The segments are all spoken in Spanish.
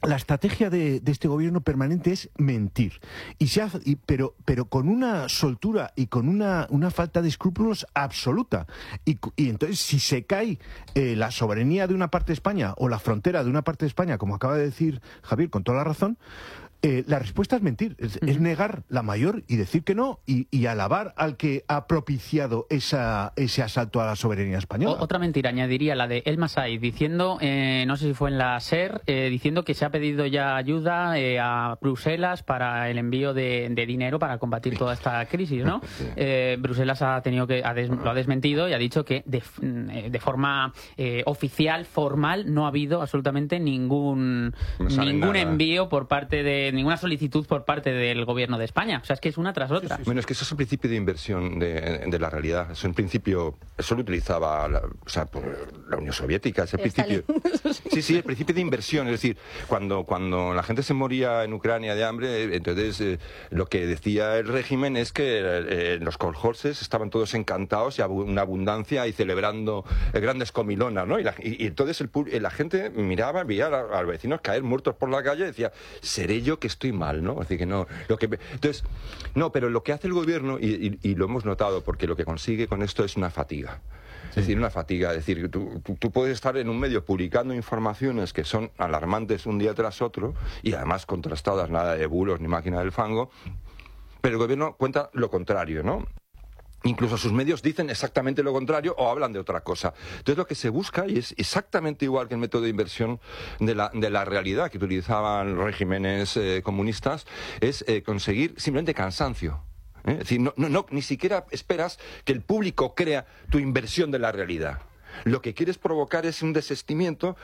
la estrategia de este gobierno permanente es mentir. Pero con una soltura y con una falta de escrúpulos absoluta. Y entonces, si se cae la soberanía de una parte de España o la frontera de una parte de España, como acaba de decir Javier, con toda la razón, la respuesta es mentir, es negar la mayor y decir que no y alabar al que ha propiciado ese asalto a la soberanía española. Otra mentira, añadiría la de El Masai, diciendo, no sé si fue en la SER, diciendo que se ha pedido ya ayuda a Bruselas para el envío de dinero para combatir toda esta crisis, ¿no? Bruselas lo ha desmentido y ha dicho que de forma oficial, formal, no ha habido absolutamente ningún envío por parte de ninguna solicitud por parte del gobierno de España. O sea, es que es una tras otra. Bueno, es que eso es el principio de inversión de la realidad. Eso en principio, eso lo utilizaba la Unión Soviética, es el principio. Sí, el principio de inversión. Es decir, cuando la gente se moría en Ucrania de hambre, entonces lo que decía el régimen es que los kolhoses estaban todos encantados y una abundancia y celebrando grandes comilonas, ¿no? Y entonces la gente miraba, veía a los vecinos caer muertos por la calle y decía, seré yo que estoy mal, ¿no? Así que no. Entonces, no, pero lo que hace el gobierno, y lo hemos notado, porque lo que consigue con esto es una fatiga. Es decir, una fatiga. Es decir, tú puedes estar en un medio publicando informaciones que son alarmantes un día tras otro, y además contrastadas, nada de bulos ni máquina del fango, pero el gobierno cuenta lo contrario, ¿no? Incluso sus medios dicen exactamente lo contrario o hablan de otra cosa. Entonces lo que se busca, y es exactamente igual que el método de inversión de la realidad que utilizaban los regímenes comunistas, es conseguir simplemente cansancio. Es decir, ni siquiera esperas que el público crea tu inversión de la realidad. Lo que quieres provocar es un desistimiento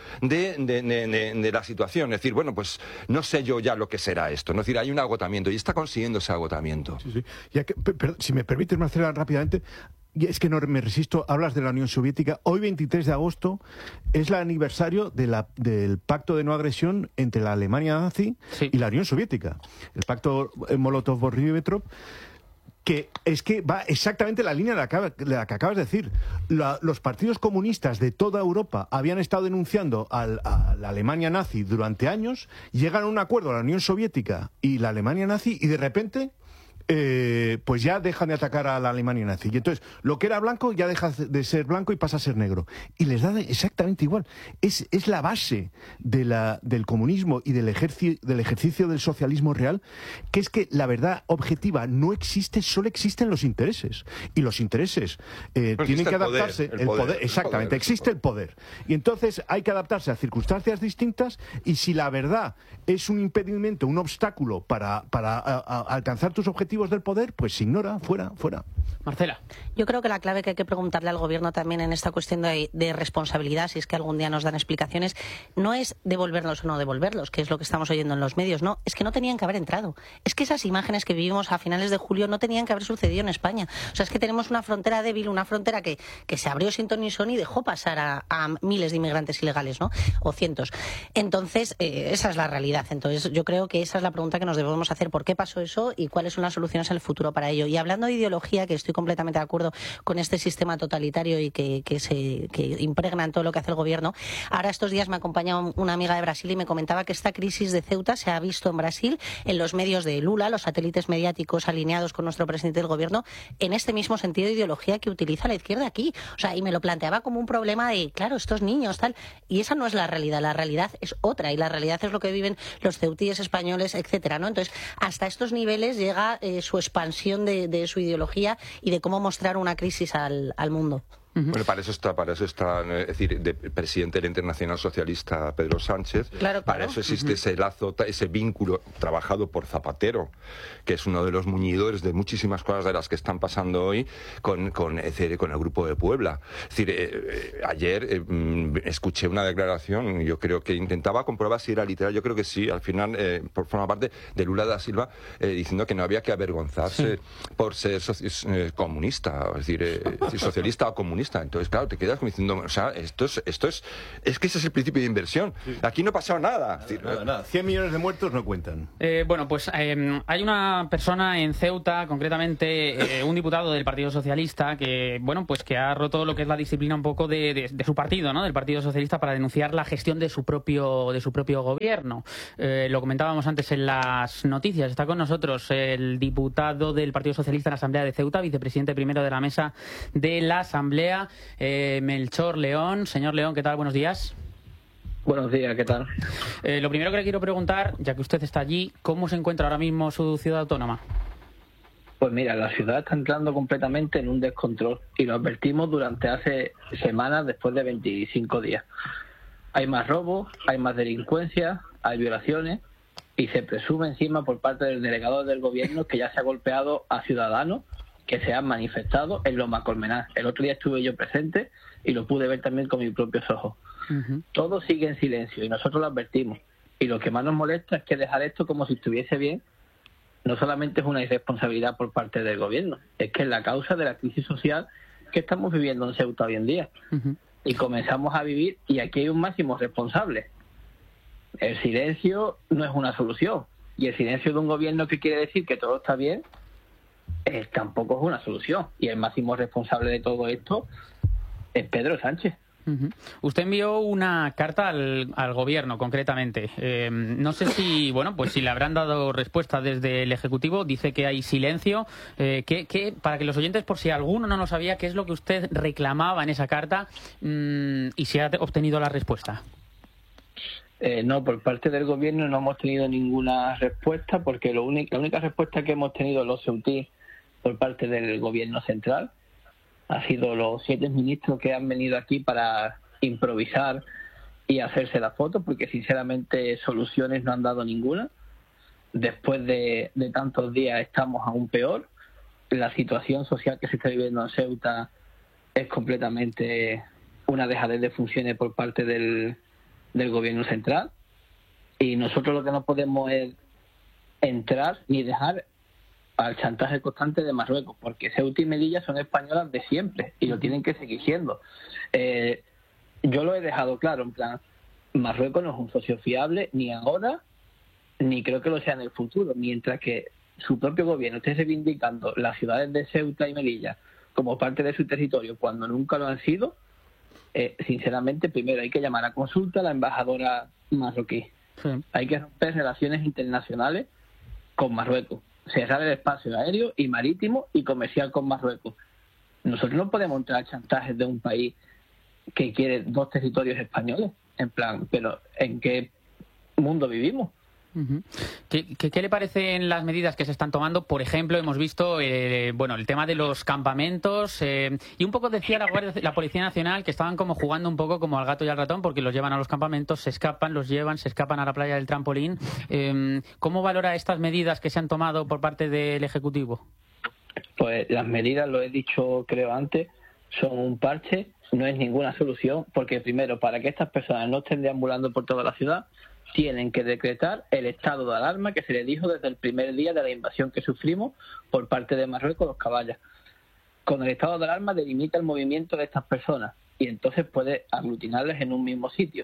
de la situación. Es decir, bueno, pues no sé yo ya lo que será esto. ¿No? Es decir, hay un agotamiento y está consiguiendo ese agotamiento. Sí. Pero, si me permites, Marcela, rápidamente, es que no me resisto, hablas de la Unión Soviética. Hoy, 23 de agosto, es el aniversario del pacto de no agresión entre la Alemania nazi y la Unión Soviética. El pacto Molotov-Ribbentrop, que es que va exactamente la línea de la que acabas de decir. Los partidos comunistas de toda Europa habían estado denunciando a la Alemania nazi durante años, llegan a un acuerdo la Unión Soviética y la Alemania nazi, y de repente pues ya dejan de atacar a la Alemania nazi. Y entonces, lo que era blanco ya deja de ser blanco y pasa a ser negro. Y les da exactamente igual. Es la base del comunismo y del ejercicio del socialismo real, que es que la verdad objetiva no existe, solo existen los intereses. Y los intereses tienen que adaptarse. El poder, exactamente, existe el poder. Y entonces hay que adaptarse a circunstancias distintas, y si la verdad es un impedimento, un obstáculo para alcanzar tus objetivos del poder, pues se ignora, fuera. Marcela. Yo creo que la clave que hay que preguntarle al gobierno también en esta cuestión de responsabilidad, si es que algún día nos dan explicaciones, no es devolverlos o no devolverlos, que es lo que estamos oyendo en los medios, no, es que no tenían que haber entrado. Es que esas imágenes que vivimos a finales de julio no tenían que haber sucedido en España. O sea, es que tenemos una frontera débil, una frontera que se abrió sin ton ni son y dejó pasar a miles de inmigrantes ilegales, ¿no? O cientos. Entonces, esa es la realidad. Entonces, yo creo que esa es la pregunta que nos debemos hacer. ¿Por qué pasó eso y cuáles son las soluciones en el futuro para ello? Y hablando de ideología, que estoy completamente de acuerdo con este sistema totalitario y que impregna en todo lo que hace el gobierno. Ahora estos días me acompaña una amiga de Brasil y me comentaba que esta crisis de Ceuta se ha visto en Brasil, en los medios de Lula, los satélites mediáticos alineados con nuestro presidente del gobierno, en este mismo sentido de ideología que utiliza la izquierda aquí. O sea, y me lo planteaba como un problema de, claro, estos niños, tal. Y esa no es la realidad es otra, y la realidad es lo que viven los ceutíes españoles, etcétera, ¿no? Entonces, hasta estos niveles llega su expansión de su ideología y de cómo mostrar una crisis al mundo. Bueno, para eso está, es decir, el presidente del Internacional Socialista, Pedro Sánchez. Claro. Para eso existe ese lazo, ese vínculo trabajado por Zapatero, que es uno de los muñidores de muchísimas cosas de las que están pasando hoy con el Grupo de Puebla. Es decir, ayer escuché una declaración, yo creo que intentaba comprobar si era literal, yo creo que sí, al final, por forma parte de Lula da Silva, diciendo que no había que avergonzarse por ser comunista, es decir, socialista o comunista. comunista. Entonces, claro, te quedas como diciendo, o sea, esto es que ese es el principio de inversión. Aquí no ha pasado nada. Nada. 100 millones de muertos no cuentan. Bueno, pues hay una persona en Ceuta, concretamente un diputado del Partido Socialista, que bueno, pues que ha roto lo que es la disciplina un poco de su partido, ¿no? Del Partido Socialista, para denunciar la gestión de su propio gobierno. Lo comentábamos antes en las noticias. Está con nosotros el diputado del Partido Socialista en la Asamblea de Ceuta, vicepresidente primero de la mesa de la Asamblea, Melchor León. Señor León, ¿qué tal? Buenos días. Buenos días, ¿qué tal? Lo primero que le quiero preguntar, ya que usted está allí, ¿cómo se encuentra ahora mismo su ciudad autónoma? Pues mira, la ciudad está entrando completamente en un descontrol y lo advertimos durante hace semanas, después de 25 días. Hay más robos, hay más delincuencia, hay violaciones y se presume encima por parte del delegado del gobierno que ya se ha golpeado a ciudadanos que se han manifestado en Loma Colmenar. El otro día estuve yo presente y lo pude ver también con mis propios ojos. Todo sigue en silencio y nosotros lo advertimos. Y lo que más nos molesta es que dejar esto como si estuviese bien no solamente es una irresponsabilidad por parte del gobierno, es que es la causa de la crisis social que estamos viviendo en Ceuta hoy en día. Y comenzamos a vivir, y aquí hay un máximo responsable. El silencio no es una solución, y el silencio de un gobierno que quiere decir que todo está bien tampoco es una solución, y el máximo responsable de todo esto es Pedro Sánchez. Usted envió una carta al gobierno, concretamente. No sé si, bueno, pues si le habrán dado respuesta desde el Ejecutivo. Dice que hay silencio. Para que los oyentes, por si alguno no lo sabía, ¿qué es lo que usted reclamaba en esa carta y si ha obtenido la respuesta? No, por parte del gobierno no hemos tenido ninguna respuesta, porque la única respuesta que hemos tenido los ceutíes por parte del gobierno central ha sido los 7 ministros que han venido aquí para improvisar y hacerse la foto, porque sinceramente soluciones no han dado ninguna. Después de tantos días estamos aún peor. La situación social que se está viviendo en Ceuta es completamente una dejadez de funciones por parte del gobierno central, y nosotros lo que no podemos es entrar ni dejar al chantaje constante de Marruecos, porque Ceuta y Melilla son españolas de siempre y lo tienen que seguir siendo. Yo lo he dejado claro, en plan, Marruecos no es un socio fiable ni ahora ni creo que lo sea en el futuro, mientras que su propio gobierno esté reivindicando las ciudades de Ceuta y Melilla como parte de su territorio cuando nunca lo han sido. Sinceramente, primero hay que llamar a consulta a la embajadora marroquí. Sí. Hay que romper relaciones internacionales con Marruecos, cerrar el espacio aéreo y marítimo y comercial con Marruecos. Nosotros no podemos entrar a chantajes de un país que quiere 2 territorios españoles, en plan, pero ¿en qué mundo vivimos? ¿Qué le parecen las medidas que se están tomando? Por ejemplo, hemos visto el tema de los campamentos y un poco decía la Policía Nacional que estaban como jugando un poco como al gato y al ratón, porque los llevan a los campamentos, se escapan a la playa del Trampolín. ¿Cómo valora estas medidas que se han tomado por parte del Ejecutivo? Pues las medidas, lo he dicho creo antes, son un parche, no es ninguna solución, porque primero, para que estas personas no estén deambulando por toda la ciudad, tienen que decretar el estado de alarma que se les dijo desde el primer día de la invasión que sufrimos por parte de Marruecos, los caballas. Con el estado de alarma delimita el movimiento de estas personas y entonces puede aglutinarlas en un mismo sitio.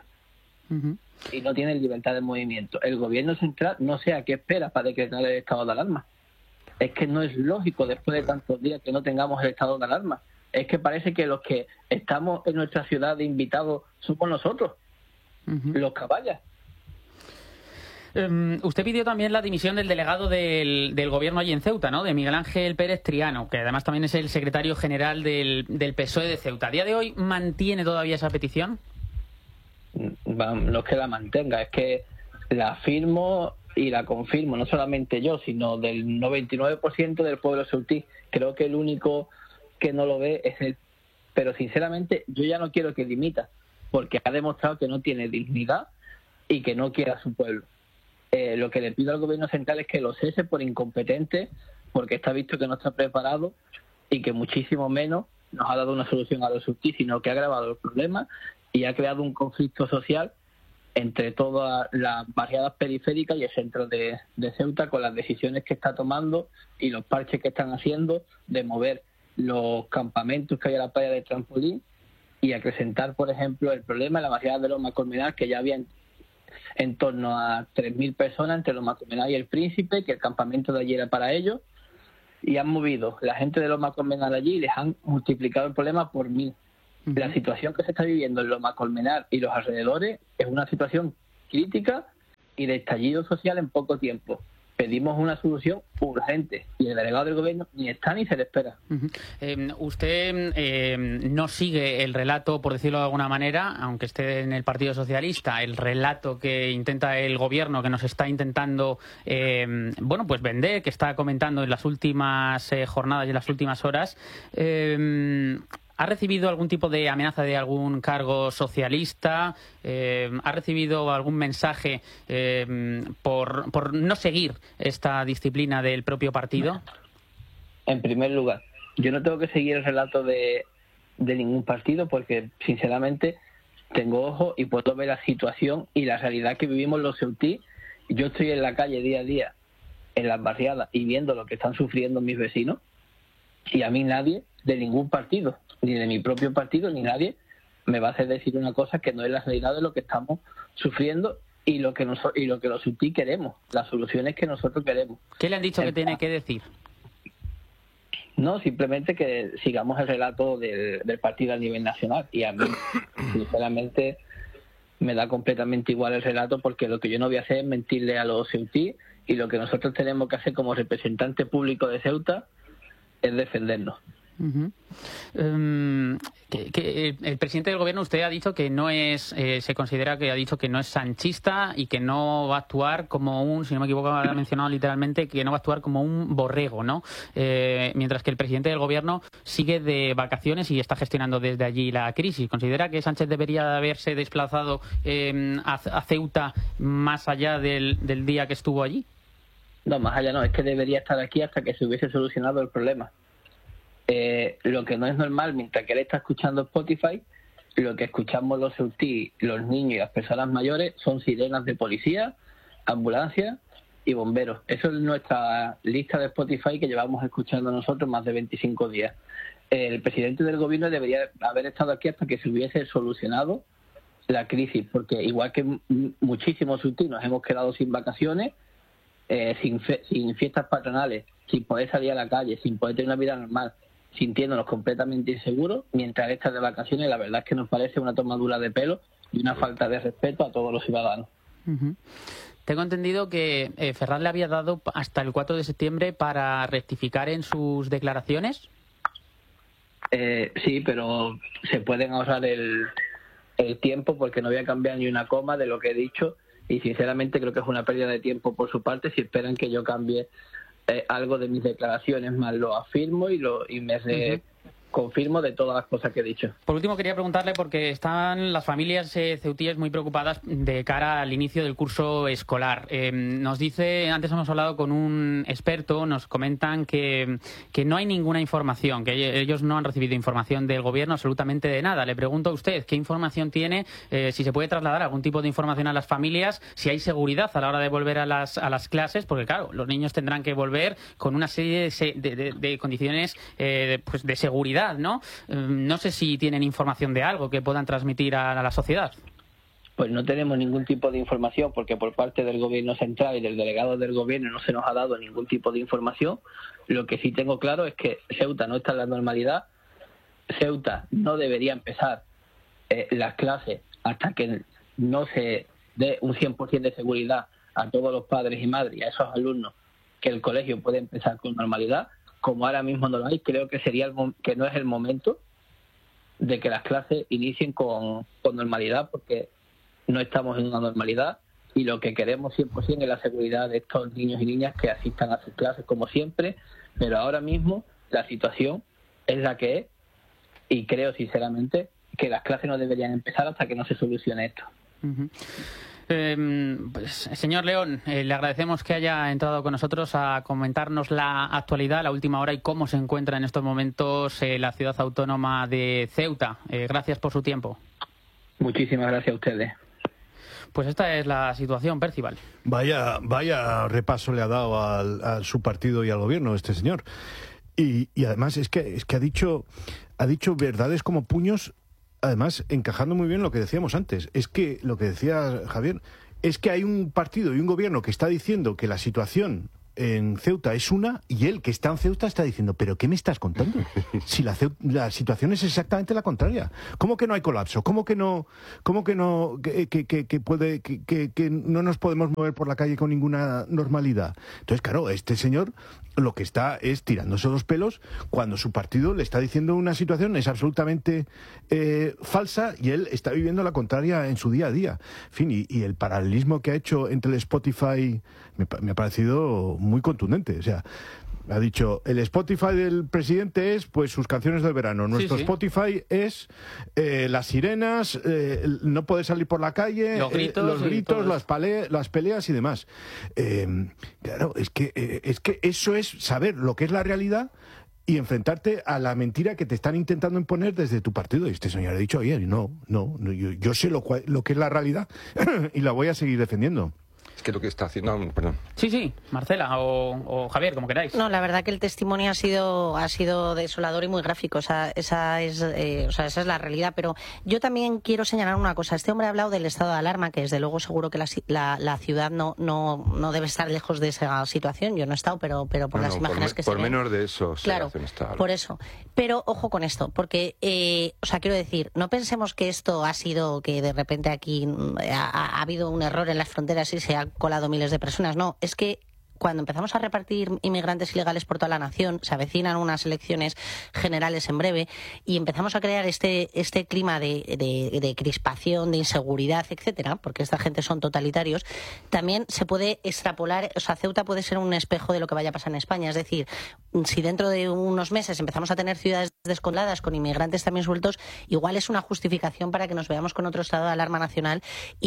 Y no tienen libertad de movimiento. El gobierno central no sé a qué espera para decretar el estado de alarma. Es que no es lógico después de tantos días que no tengamos el estado de alarma. Es que parece que los que estamos en nuestra ciudad de invitados somos nosotros, los caballas. Usted pidió también la dimisión del delegado del gobierno allí en Ceuta, ¿no? De Miguel Ángel Pérez Triano, que además también es el secretario general del PSOE de Ceuta. ¿A día de hoy mantiene todavía esa petición? No es que la mantenga, es que la firmo y la confirmo, no solamente yo, sino del 99% del pueblo ceutí. Creo que el único que no lo ve es él. Pero sinceramente yo ya no quiero que dimita, porque ha demostrado que no tiene dignidad y que no quiere a su pueblo. Lo que le pido al gobierno central es que lo cese por incompetente, porque está visto que no está preparado y que muchísimo menos nos ha dado una solución a los ceutí, sino que ha agravado el problema y ha creado un conflicto social entre todas las barriadas periféricas y el centro de Ceuta, con las decisiones que está tomando y los parches que están haciendo de mover los campamentos que hay a la playa de Trampolín y acrecentar, por ejemplo, el problema en la barriada de Loma Colmenar, que ya había en torno a 3.000 personas entre Loma Colmenar y El Príncipe, que el campamento de allí era para ellos, y han movido la gente de Loma Colmenar allí y les han multiplicado el problema por 1.000. La situación que se está viviendo en Loma Colmenar y los alrededores es una situación crítica y de estallido social en poco tiempo. Pedimos una solución urgente y el delegado del gobierno ni está ni se le espera. Usted no sigue el relato, por decirlo de alguna manera, aunque esté en el Partido Socialista, el relato que intenta el gobierno, que nos está intentando pues vender, que está comentando en las últimas jornadas y en las últimas horas. ¿Ha recibido algún tipo de amenaza de algún cargo socialista? ¿Ha recibido algún mensaje por no seguir esta disciplina del propio partido? En primer lugar, yo no tengo que seguir el relato de ningún partido porque, sinceramente, tengo ojo y puedo ver la situación y la realidad que vivimos los ceutí. Yo estoy en la calle día a día, en las barriadas, y viendo lo que están sufriendo mis vecinos, y a mí nadie de ningún partido, ni de mi propio partido, ni nadie me va a hacer decir una cosa que no es la realidad de lo que estamos sufriendo y lo que los ceutí queremos, las soluciones que nosotros queremos. ¿Qué le han dicho que tiene que decir? No, simplemente que sigamos el relato del partido a nivel nacional, y a mí, sinceramente, me da completamente igual el relato, porque lo que yo no voy a hacer es mentirle a los ceutí, y lo que nosotros tenemos que hacer como representante público de Ceuta es defendernos. El presidente del gobierno, usted ha dicho que no es, se considera que ha dicho que no es sanchista y que no va a actuar como un, si no me equivoco, ha mencionado literalmente que no va a actuar como un borrego, ¿no? Mientras que el presidente del gobierno sigue de vacaciones y está gestionando desde allí la crisis. ¿Considera que Sánchez debería haberse desplazado a Ceuta más allá del día que estuvo allí? No, más allá no, es que debería estar aquí hasta que se hubiese solucionado el problema. Lo que no es normal, mientras que él está escuchando Spotify, lo que escuchamos los ceutí, los niños y las personas mayores son sirenas de policía, ambulancias y bomberos. Eso es nuestra lista de Spotify que llevamos escuchando nosotros más de 25 días. El presidente del gobierno debería haber estado aquí hasta que se hubiese solucionado la crisis, porque igual que muchísimos ceutí nos hemos quedado sin vacaciones, sin fiestas patronales, sin poder salir a la calle, sin poder tener una vida normal, sintiéndonos completamente inseguros, mientras estas de vacaciones, la verdad es que nos parece una tomadura de pelo y una falta de respeto a todos los ciudadanos. Tengo entendido que Ferraz le había dado hasta el 4 de septiembre para rectificar en sus declaraciones. Sí, pero se pueden ahorrar el tiempo, porque no voy a cambiar ni una coma de lo que he dicho, y sinceramente creo que es una pérdida de tiempo por su parte si esperan que yo cambie algo de mis declaraciones, más lo afirmo y me confirmo de todas las cosas que he dicho. Por último, quería preguntarle, porque están las familias ceutíes muy preocupadas de cara al inicio del curso escolar. Nos dice, antes hemos hablado con un experto, nos comentan que no hay ninguna información, que ellos no han recibido información del gobierno absolutamente de nada. Le pregunto a usted, ¿qué información tiene? Si se puede trasladar algún tipo de información a las familias, si hay seguridad a la hora de volver a las clases, porque claro, los niños tendrán que volver con una serie de condiciones pues de seguridad, ¿no? No sé si tienen información de algo que puedan transmitir a la sociedad. Pues no tenemos ningún tipo de información, porque por parte del gobierno central y del delegado del gobierno no se nos ha dado ningún tipo de información. Lo que sí tengo claro es que Ceuta no está en la normalidad. Ceuta no debería empezar las clases hasta que no se dé un 100% de seguridad a todos los padres y madres y a esos alumnos que el colegio puede empezar con normalidad. Como ahora mismo no lo hay, creo que que no es el momento de que las clases inicien con normalidad, porque no estamos en una normalidad y lo que queremos 100% es la seguridad de estos niños y niñas que asistan a sus clases como siempre, pero ahora mismo la situación es la que es y creo sinceramente que las clases no deberían empezar hasta que no se solucione esto. Pues, señor León, le agradecemos que haya entrado con nosotros a comentarnos la actualidad, la última hora y cómo se encuentra en estos momentos la ciudad autónoma de Ceuta. Gracias por su tiempo. Muchísimas gracias a ustedes. Pues esta es la situación, Percival. Vaya repaso le ha dado a su partido y al gobierno este señor. Y además es que ha dicho verdades como puños, además encajando muy bien lo que decíamos antes. Es que lo que decía Javier, es que hay un partido y un gobierno que está diciendo que la situación en Ceuta es una, y él, que está en Ceuta, está diciendo, ¿pero qué me estás contando? Si la situación es exactamente la contraria. ¿Cómo que no hay colapso? ¿Cómo que no no nos podemos mover por la calle con ninguna normalidad? Entonces, claro, este señor lo que está es tirándose los pelos cuando su partido le está diciendo una situación es absolutamente falsa, y él está viviendo la contraria en su día a día. En fin, y el paralelismo que ha hecho entre el Spotify me ha parecido muy contundente. O sea, ha dicho, el Spotify del presidente es pues sus canciones del verano. Nuestro Spotify es las sirenas, no poder salir por la calle, los gritos, las peleas y demás. Claro, es que eso es saber lo que es la realidad y enfrentarte a la mentira que te están intentando imponer desde tu partido. Y este señor ha dicho, oye, no, yo sé lo que es la realidad y la voy a seguir defendiendo. Es que lo que está haciendo... No, perdón. Sí, Marcela o Javier, como queráis. No, la verdad que el testimonio ha sido desolador y muy gráfico. Esa es la realidad. Pero yo también quiero señalar una cosa. Este hombre ha hablado del estado de alarma, que desde luego seguro que la ciudad no debe estar lejos de esa situación. Yo no he estado, pero por las imágenes que se ven. Por menos de eso. Claro, por eso. Pero ojo con esto, porque, quiero decir, no pensemos que esto ha sido que de repente aquí ha habido un error en las fronteras y se ha colado miles de personas. No, es que cuando empezamos a repartir inmigrantes ilegales por toda la nación, se avecinan unas elecciones generales en breve y empezamos a crear este clima de crispación, de inseguridad, etcétera, porque esta gente son totalitarios. También se puede extrapolar, Ceuta puede ser un espejo de lo que vaya a pasar en España. Es decir, si dentro de unos meses empezamos a tener ciudades descontroladas con inmigrantes también sueltos, igual es una justificación para que nos veamos con otro estado de alarma nacional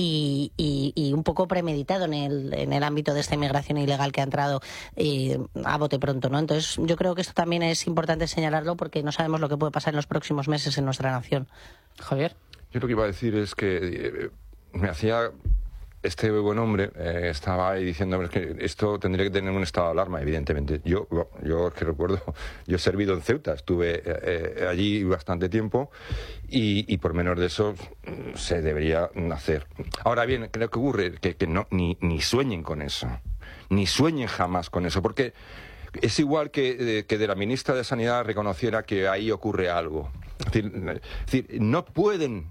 y un poco premeditado en el ámbito de esta inmigración ilegal que ha entrado a bote pronto, ¿no? Entonces yo creo que esto también es importante señalarlo porque no sabemos lo que puede pasar en los próximos meses en nuestra nación. Javier. Yo lo que iba a decir es que me hacía... Este buen hombre estaba ahí diciendo que esto tendría que tener un estado de alarma, evidentemente. Yo que recuerdo, yo he servido en Ceuta, estuve allí bastante tiempo y por menos de eso se debería hacer. Ahora bien, creo que ocurre que no, ni sueñen con eso, ni sueñen jamás con eso, porque es igual que de la ministra de Sanidad reconociera que ahí ocurre algo. Es decir, no pueden...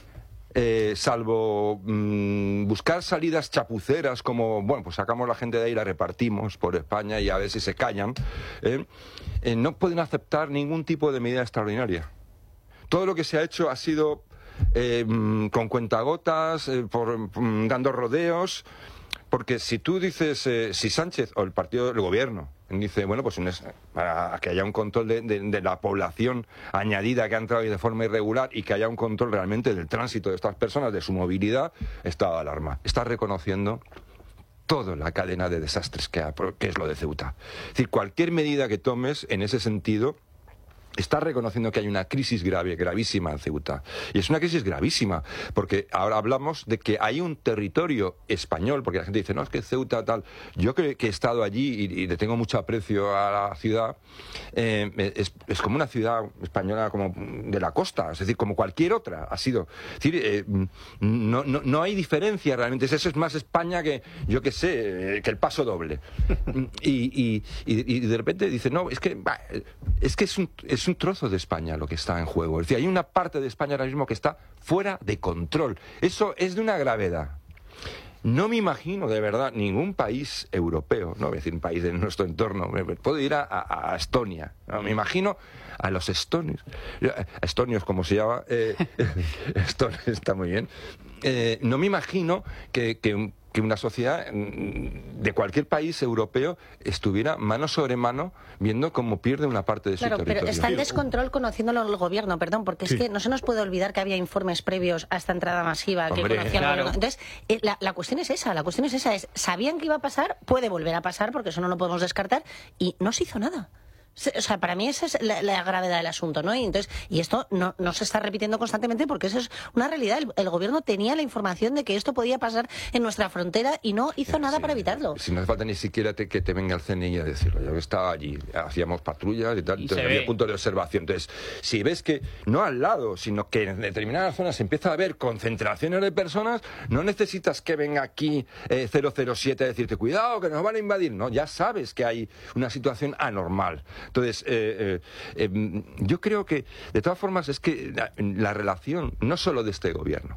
salvo buscar salidas chapuceras como, bueno, pues sacamos la gente de ahí, la repartimos por España y a ver si se callan, no pueden aceptar ningún tipo de medida extraordinaria. Todo lo que se ha hecho ha sido con cuentagotas, dando rodeos, porque si tú dices, si Sánchez o el partido del gobierno dice, bueno, pues para que haya un control de la población añadida que ha entrado de forma irregular y que haya un control realmente del tránsito de estas personas, de su movilidad, estado de alarma. Está reconociendo toda la cadena de desastres que es lo de Ceuta. Es decir, cualquier medida que tomes en ese sentido... Está reconociendo que hay una crisis gravísima en Ceuta. Y es una crisis gravísima, porque ahora hablamos de que hay un territorio español, porque la gente dice, no, es que Ceuta tal... Yo que he estado allí y le tengo mucho aprecio a la ciudad, es como una ciudad española como de la costa, es decir, como cualquier otra ha sido. Es decir, no hay diferencia realmente. Eso es más España que, yo que sé, que el Paso Doble. Y de repente dice, no, es que es un trozo de España lo que está en juego. Es decir, hay una parte de España ahora mismo que está fuera de control. Eso es de una gravedad. No me imagino, de verdad, ningún país europeo, no voy a decir un país de nuestro entorno, puedo ir a Estonia, ¿no? Me imagino a los estonios, como se llama, Estonia está muy bien, no me imagino que una sociedad de cualquier país europeo estuviera mano sobre mano viendo cómo pierde una parte de su territorio. Pero está el descontrol conociéndolo el gobierno, perdón, porque es que no se nos puede olvidar que había informes previos a esta entrada masiva que conocía el gobierno. Entonces, la cuestión es esa, sabían que iba a pasar, puede volver a pasar, porque eso no lo podemos descartar, y no se hizo nada. O sea, para mí esa es la gravedad del asunto, ¿no? Y esto no se está repitiendo constantemente porque eso es una realidad. El gobierno tenía la información de que esto podía pasar en nuestra frontera y no hizo nada para evitarlo. Si no hace falta ni siquiera que te venga el CNI a decirlo. Yo estaba allí, hacíamos patrullas y tal, entonces había puntos de observación. Entonces, si ves que no al lado, sino que en determinadas zonas se empieza a ver concentraciones de personas, no necesitas que venga aquí 007 a decirte, cuidado, que nos van a invadir. No, ya sabes que hay una situación anormal. Entonces, yo creo que, de todas formas, es que la relación, no solo de este gobierno,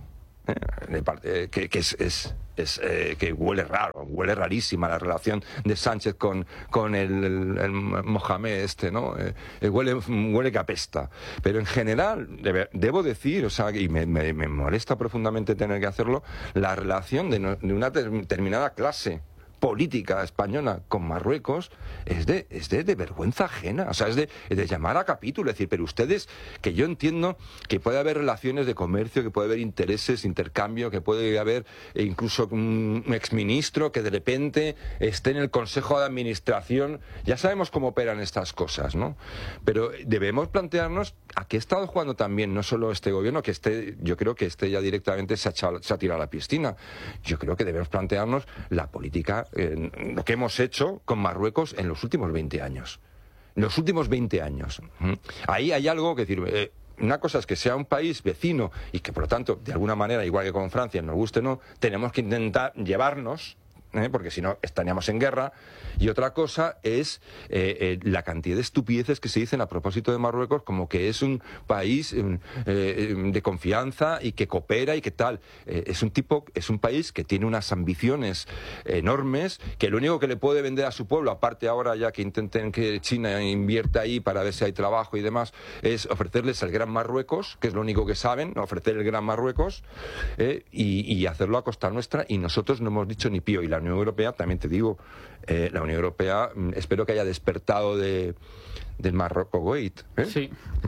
que huele raro, huele rarísima la relación de Sánchez con el Mohamed ¿no? Huele que apesta. Pero en general, debo decir, o sea, y me molesta profundamente tener que hacerlo, la relación de una determinada clase política española con Marruecos es de vergüenza ajena, o sea, es de llamar a capítulo, es decir, pero ustedes, que yo entiendo que puede haber relaciones de comercio, que puede haber intereses, intercambio, que puede haber incluso un exministro que de repente esté en el Consejo de Administración, ya sabemos cómo operan estas cosas, ¿no? Pero debemos plantearnos a qué ha estado jugando también, no solo este gobierno, yo creo que ya directamente se ha tirado a la piscina. Yo creo que debemos plantearnos la política, lo que hemos hecho con Marruecos en los últimos 20 años. En los últimos 20 años. Ahí hay algo que decir. Una cosa es que sea un país vecino y que, por lo tanto, de alguna manera, igual que con Francia, nos guste o no, tenemos que intentar llevarnos, porque si no estaríamos en guerra. Y otra cosa es la cantidad de estupideces que se dicen a propósito de Marruecos, como que es un país de confianza y que coopera y que tal. Es un país que tiene unas ambiciones enormes, que lo único que le puede vender a su pueblo, aparte ahora ya que intenten que China invierta ahí para ver si hay trabajo y demás, es ofrecerles el Gran Marruecos, que es lo único que saben, ofrecer el Gran Marruecos, y hacerlo a costa nuestra, y nosotros no hemos dicho ni pío. Y la Unión Europea, también te digo, la Unión Europea espero que haya despertado del Marruecos-Gate. Sí.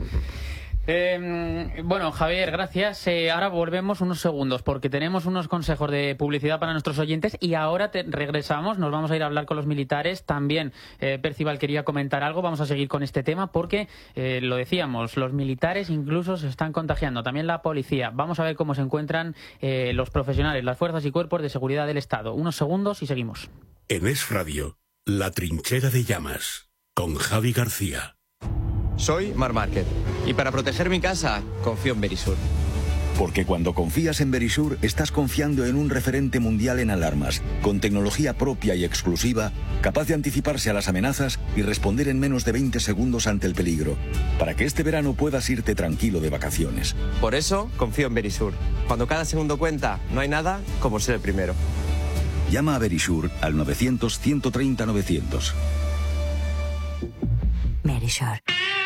Bueno, Javier, gracias. Ahora volvemos unos segundos porque tenemos unos consejos de publicidad para nuestros oyentes y ahora regresamos, nos vamos a ir a hablar con los militares. También Percival quería comentar algo, vamos a seguir con este tema porque, lo decíamos, los militares incluso se están contagiando, también la policía. Vamos a ver cómo se encuentran los profesionales, las fuerzas y cuerpos de seguridad del Estado. Unos segundos y seguimos. En Es Radio, La Trinchera de Llamas, con Javi García. Soy Marc Márquez y para proteger mi casa confío en Verisur. Porque cuando confías en Verisur estás confiando en un referente mundial en alarmas, con tecnología propia y exclusiva, capaz de anticiparse a las amenazas y responder en menos de 20 segundos ante el peligro, para que este verano puedas irte tranquilo de vacaciones. Por eso confío en Verisur. Cuando cada segundo cuenta, no hay nada como ser el primero. Llama a Verisur al 900-130-900. Verisur.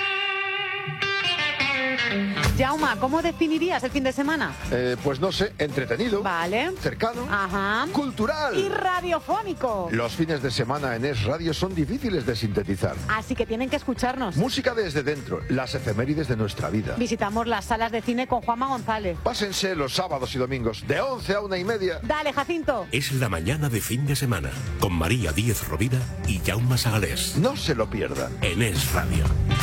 Jauma, ¿cómo definirías el fin de semana? Pues no sé, entretenido. Vale. Cercano. Ajá. Cultural. Y radiofónico. Los fines de semana en Es Radio son difíciles de sintetizar. Así que tienen que escucharnos. Música desde dentro, las efemérides de nuestra vida. Visitamos las salas de cine con Juanma González. Pásense los sábados y domingos de 11 a 1:30. Dale, Jacinto. Es la mañana de fin de semana, con María Díez Rovira y Jaume Sagalés. No se lo pierdan. En Es Radio.